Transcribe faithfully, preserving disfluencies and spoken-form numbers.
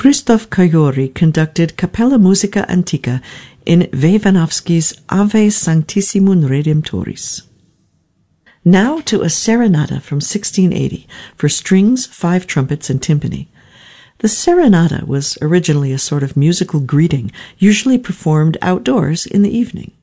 Krzysztof Kajori conducted Capella Musica Antica in Wewanowski's Ave Sanctissimum Redemptoris. Now to a serenata from sixteen eighty for strings, five trumpets, and timpani. The serenata was originally a sort of musical greeting, usually performed outdoors in the evening.